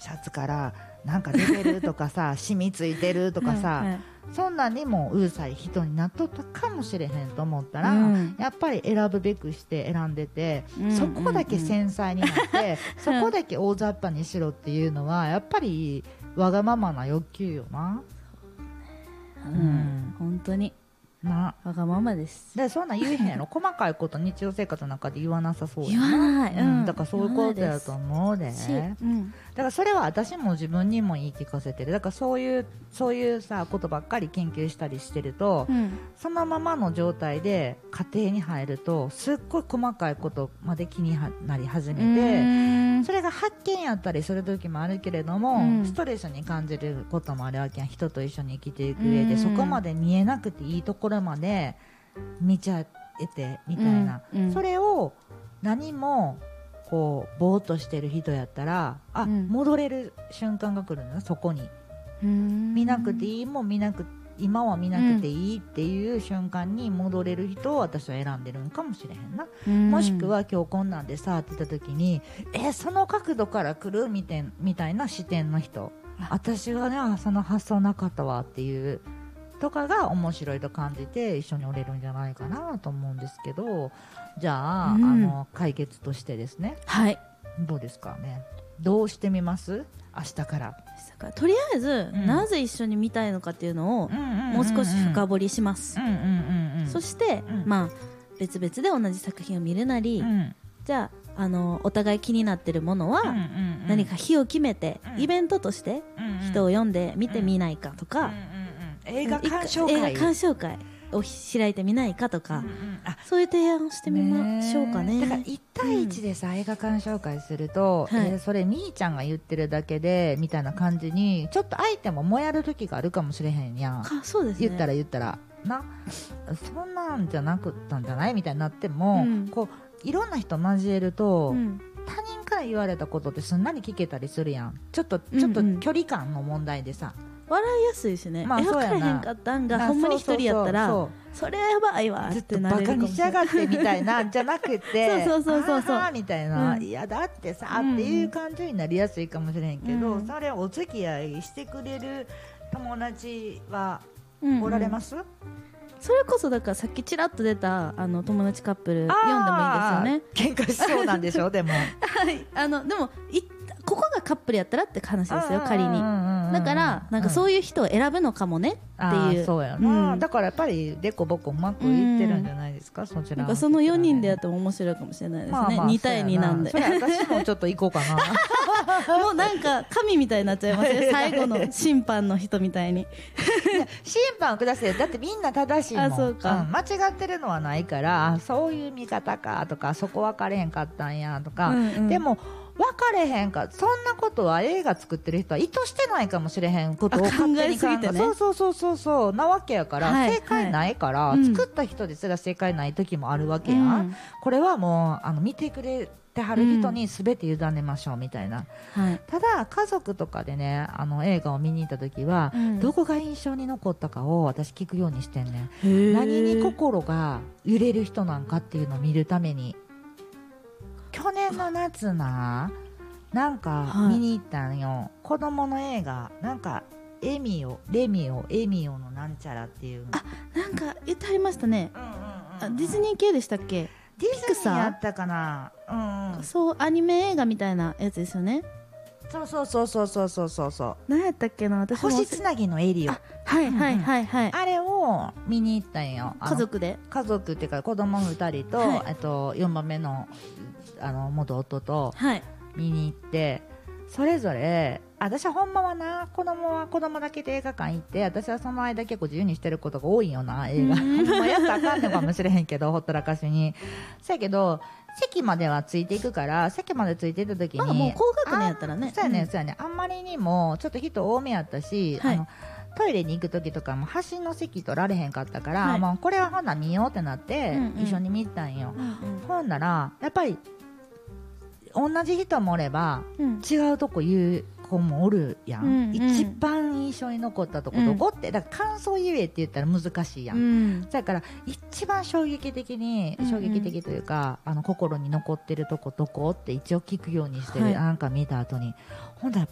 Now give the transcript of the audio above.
シャツからなんか出てるとかさ染みついてるとかさ、 はいはい、 そんなんにもうるさい人になっとったかもしれへんと思ったら、やっぱり選ぶべくして選んでて、そこだけ繊細になって、そこだけ大雑把にしろっていうのはやっぱりわがままな欲求よな。 本当にわがままです。 でそんなん言えへんやろ細かいこと日常生活の中で言わなさそうやな。 言わない、 だからそういうことやと思うで、だからそれは私も自分にも言い聞かせてる。だからそういうさことばっかり研究したりしてると、そのままの状態で家庭に入るとすっごい細かいことまで気になり始めて、それが発見やったりする時もあるけれども、ストレスに感じることもあるわけやん。人と一緒に生きていく上で、そこまで見えなくていいところまで見ちゃえてみたいな、それを何もこうぼーっとしてる人やったら戻れる瞬間が来るのよ。そこに見なくていいもん今は見なくていいっていう瞬間に戻れる人を私は選んでるんかもしれへんな。もしくは今日こんなんでさって言った時にその角度から来るみたいな視点の人、私はねその発想なかったわっていうとかが面白いと感じて一緒におれるんじゃないかなと思うんですけど、じゃあ、解決としてですね、どうですかね。どうしてみます？明日からとりあえず、なぜ一緒に見たいのかっていうのをもう少し深掘りします。そして、別々で同じ作品を見るなり、じゃあ、お互い気になってるものは何か日を決めて、イベントとして人を呼んで見てみないかとか、 映画鑑賞会を開いてみないかとか、そういう提案をしてみましょうかね。 だから1対1でさ、映画鑑賞会すると、それみーちゃんが言ってるだけでみたいな感じにちょっと相手ももやる時があるかもしれへんやん。 そうですね、 言ったらな、そんなんじゃなくったんじゃないみたいになっても、こういろんな人交えると、他人から言われたことってすんなり聞けたりするやん。ちょっと距離感の問題でさ、 笑いやすいしね。分かれへんかったんがほんまに一人やったら、それはやばいわってなれるかもしれない。 ずっとバカにしやがってみたいなじゃなくてそうみたいな、いやだってさっていう感じになりやすいかもしれんけど、それをお付き合いしてくれる友達はおられます？ それこそだからさっきちらっと出た友達カップル読んでもいいですよね。 喧嘩しそうなんでしょでもでもここがカップルやったらって話ですよ、仮に。だからなんかそういう人を選ぶのかもねっていう。 そうやな、だからやっぱりデコボコうまくいってるんじゃないですか、そちら。 なんかその4人でやっても面白いかもしれないですね。2対2なんで。 それ私もちょっと行こうかなもうなんか神みたいになっちゃいますね最後の審判の人みたいに審判を下せよ。だってみんな正しいもん。 そうか、 間違ってるのはないから、そういう見方かとか、そこ分かれへんかったんやとか、でも分かれへんか、そんなことは映画作ってる人は意図してないかもしれへんことを勝手に考えてね。そうなわけやから、正解ないから、作った人ですら正解ない時もあるわけや、これはもう見てくれてはる人に全て委ねましょうみたいな、ただ家族とかでね映画を見に行った時は、どこが印象に残ったかを私聞くようにしてんね。何に心が揺れる人なんかっていうのを見るために。去年の夏なんか見に行ったんよ、子供の映画。なんかレミオのなんちゃらっていう。 なんか言ってはりましたね。ディズニー系でしたっけ？ ディズニーやったかな。 そう、アニメ映画みたいなやつですよね。 そう何やったっけな、私も。 星つなぎのエリオ。あれを見に行ったんよ。 家族っていうか子供2人と、4番目の元夫と見に行って、それぞれ私はほんまはな、子供は子供だけで映画館行って、私はその間結構自由にしてることが多いよな、映画。ほんまやったらあかんのかもしれへんけど、ほったらかしに。そやけど席まではついていくから、席までついていった時に、 もう高学年やったらね。 そうやね、あんまりにもちょっと人多めやったし、トイレに行く時とかも端の席取られへんかったから、もうこれはほんなら見ようってなって、一緒に見たんよ。ほんならやっぱり同じ人もおれば、違うとこ言う子もおるやん、一番印象に残ったとこどこって、だから感想言えって言ったら難しいやん、だから一番衝撃的というか、心に残ってるとこどこって一応聞くようにしてる、なんか見た後に。ほんだら